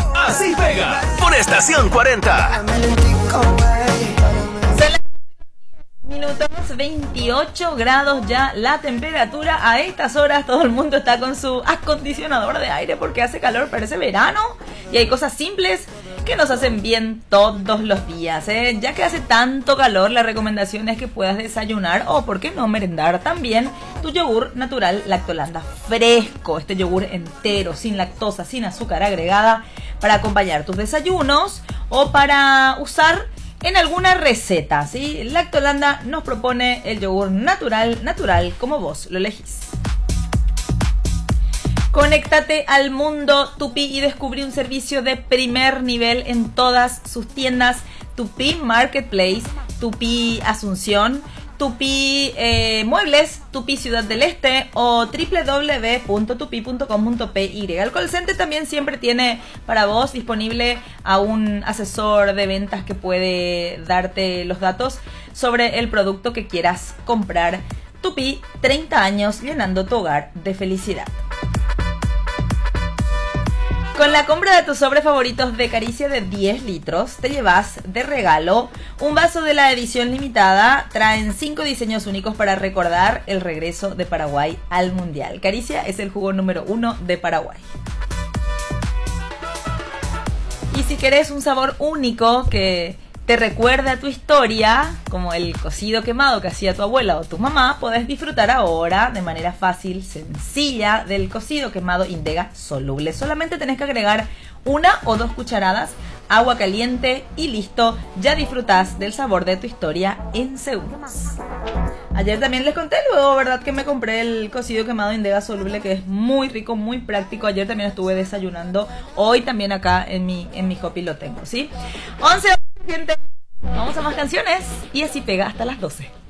Así pega por Estación 40. Minutos, 28 grados ya la temperatura. A estas horas todo el mundo está con su acondicionador de aire porque hace calor, parece verano. Y hay cosas simples que nos hacen bien todos los días, ¿eh? Ya que hace tanto calor, la recomendación es que puedas desayunar o, por qué no, merendar también tu yogur natural Lactolanda fresco. Este yogur entero, sin lactosa, sin azúcar agregada, para acompañar tus desayunos o para usar en alguna receta, ¿sí? Lactolanda nos propone el yogur natural como vos lo elegís. Conéctate al mundo Tupi y descubrí un servicio de primer nivel en todas sus tiendas. Tupi Marketplace, Tupi Asunción, Tupi Muebles, Tupi Ciudad del Este o www.tupi.com.py. El call center también siempre tiene para vos disponible a un asesor de ventas que puede darte los datos sobre el producto que quieras comprar. Tupi, 30 años llenando tu hogar de felicidad. Con la compra de tus sobres favoritos de Caricia de 10 litros, te llevas de regalo un vaso de la edición limitada. Traen 5 diseños únicos para recordar el regreso de Paraguay al Mundial. Caricia es el jugo número 1 de Paraguay. Y si querés un sabor único que te recuerda a tu historia, como el cocido quemado que hacía tu abuela o tu mamá, podés disfrutar ahora de manera fácil, sencilla, del cocido quemado Indega soluble. Solamente tenés que agregar 1 o 2 cucharadas, agua caliente y listo. Ya disfrutás del sabor de tu historia en segundos. Ayer también les conté luego, ¿verdad? Que me compré el cocido quemado Indega soluble, que es muy rico, muy práctico. Ayer también estuve desayunando. Hoy también acá en mi Hopi lo tengo, ¿sí? 11 gente, vamos a más canciones y así pega hasta las 12.